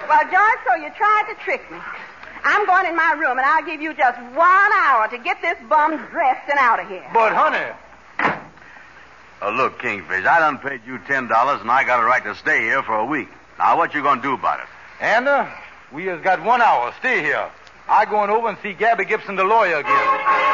Well, George, so you tried to trick me. I'm going in my room, and I'll give you just 1 hour to get this bum dressed and out of here. But, honey... Look, Kingfish, I done paid you $10, and I got a right to stay here for a week. Now, what you gonna do about it? Anna, we has got 1 hour. Stay here. I going over and see Gabby Gibson, the lawyer, again.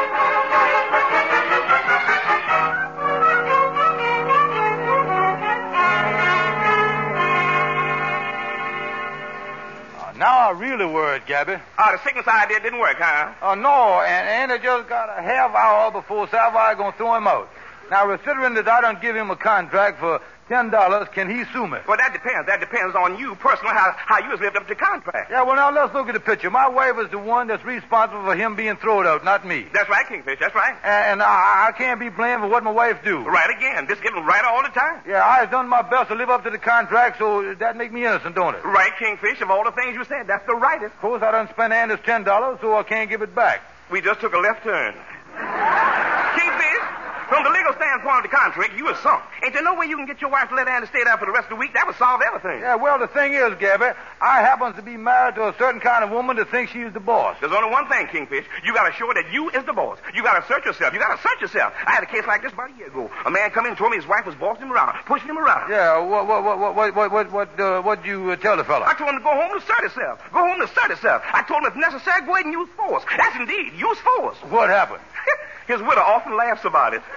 Now I really worried, Gabby. The sickness idea didn't work, huh? Oh, no, and Anna just got a half hour before Sapphire going to throw him out. Now, considering that I don't give him a contract for $10, can he sue me? Well, that depends. That depends on you personally, how you has lived up to the contract. Yeah, well, now, let's look at the picture. My wife is the one that's responsible for him being thrown out, not me. That's right, Kingfish, that's right. And I can't be blamed for what my wife do. Right again. Just getting right all the time. Yeah, I've done my best to live up to the contract, so that make me innocent, don't it? Right, Kingfish. Of all the things you said, that's the rightest. Of course, I done spent Anders $10, so I can't give it back. We just took a left turn. Kingfish, from the legal standpoint of the contract, you was sunk. Ain't there no way you can get your wife to let Andy stay there for the rest of the week? That would solve everything. Yeah, well, the thing is, Gabby, I happen to be married to a certain kind of woman that thinks she's the boss. There's only one thing, Kingfish. You got to show that you is the boss. You got to search yourself. You got to search yourself. I had a case like this about a year ago. A man come in and told me his wife was bossing him around, pushing him around. Yeah, what'd you tell the fella? I told him to go home to assert himself. Go home to assert himself. I told him if necessary, go ahead and use force. That's indeed, use force. What happened? His widow often laughs about it.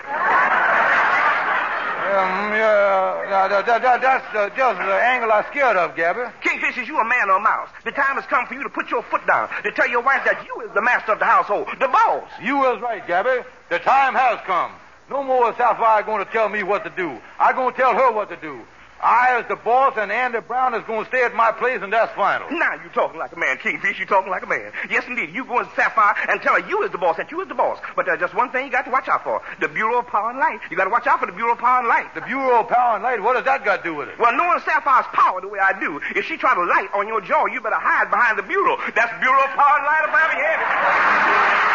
That's just the angle I'm scared of, Gabby. Kingfish, is you a man or a mouse? The time has come for you to put your foot down, to tell your wife that you is the master of the household, the boss. You is right, Gabby. The time has come. No more is Sapphire going to tell me what to do. I'm going to tell her what to do. I, as the boss, and Andy Brown is going to stay at my place, and that's final. Now you talking like a man, Kingfish. You talking like a man. Yes, indeed. You go in Sapphire and tell her you is the boss, that you is the boss. But there's just one thing you got to watch out for. The Bureau of Power and Light. You got to watch out for the Bureau of Power and Light. The Bureau of Power and Light? What does that got to do with it? Well, knowing Sapphire's power the way I do, if she try to light on your jaw, you better hide behind the Bureau. That's Bureau of Power and Light if I ever had it.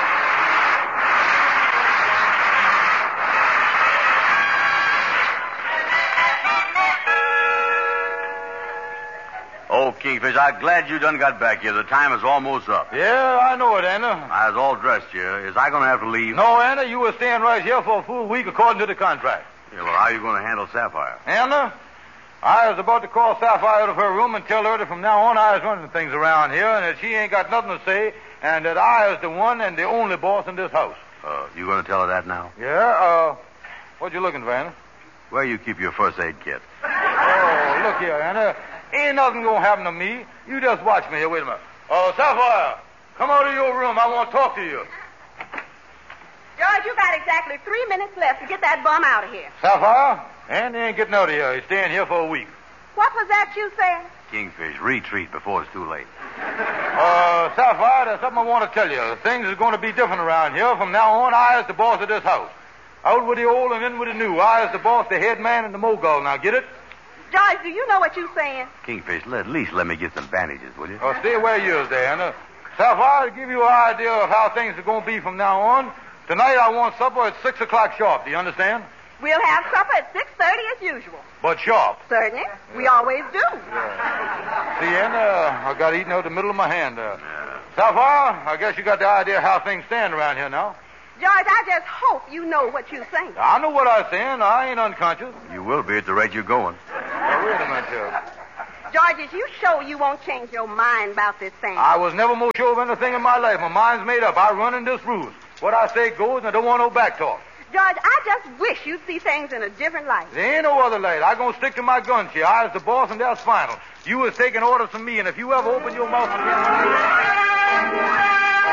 Oh, Kingfish, I'm glad you done got back here. The time is almost up. Yeah, I know it, Anna. I was all dressed here. Is I going to have to leave? No, Anna, you were staying right here for a full week according to the contract. Yeah, well, how are you going to handle Sapphire? Anna, I was about to call Sapphire out of her room and tell her that from now on I was running things around here and that she ain't got nothing to say and that I is the one and the only boss in this house. You going to tell her that now? Yeah, what you looking for, Anna? Where you keep your first aid kit? Oh, look here, Anna. Ain't nothing gonna happen to me. You just watch me here. Wait a minute. Sapphire, come out of your room. I want to talk to you. George, you got exactly 3 minutes left to get that bum out of here. Sapphire, Andy ain't getting out of here. He's staying here for a week. What was that you said? Kingfish, retreat before it's too late. Sapphire, there's something I want to tell you. Things is going to be different around here. From now on, I is the boss of this house. Out with the old and in with the new. I is the boss, the head man, and the mogul. Now, get it? George, do you know what you're saying? Kingfish, at least let me get some bandages, will you? Stay where you is there, Anna. Sapphire, to give you an idea of how things are going to be from now on, tonight I want supper at 6 o'clock sharp. Do you understand? We'll have supper at 6:30 as usual. But sharp. Certainly. We always do. Yeah. See, Anna, I got eaten out the middle of my hand. Sapphire, I guess you got the idea how things stand around here now. George, I just hope you know what you're saying. I know what I'm saying. I ain't unconscious. You will be at the rate you're going. Now, wait a minute here. George, is you sure you won't change your mind about this thing? I was never more sure of anything in my life. My mind's made up. I run in this rules. What I say goes, and I don't want no back talk. George, I just wish you'd see things in a different light. There ain't no other light. I'm going to stick to my guns here. I was the boss, and that's final. You was taking orders from me, and if you ever open your mouth again...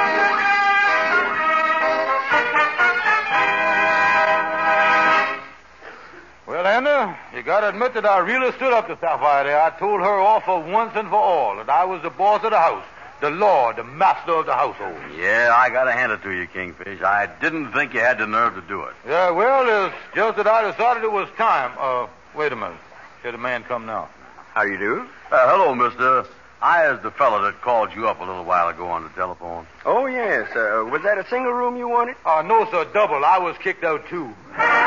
Well, Anna, you got to admit that I really stood up to Sapphire there. I told her off for once and for all that I was the boss of the house, the lord, the master of the household. Yeah, I got to hand it to you, Kingfish. I didn't think you had the nerve to do it. Yeah, well, it's just that I decided it was time. Wait a minute. Here the man come now. How you do? Hello, mister. I is the fellow that called you up a little while ago on the telephone. Oh, yes. Was that a single room you wanted? No, sir, double. I was kicked out, too.